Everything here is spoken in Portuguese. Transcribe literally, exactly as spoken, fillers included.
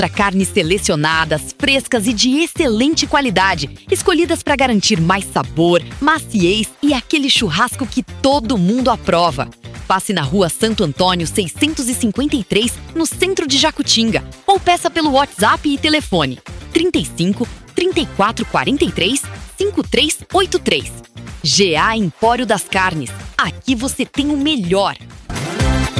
Carnes selecionadas, frescas e de excelente qualidade, escolhidas para garantir mais sabor, maciez e aquele churrasco que todo mundo aprova. Passe na Rua Santo Antônio seiscentos e cinquenta e três, no centro de Jacutinga, ou peça pelo WhatsApp e telefone trinta e cinco, trinta e quatro, quarenta e três, cinquenta e três oitenta e três. G A Empório das Carnes. Aqui você tem o melhor.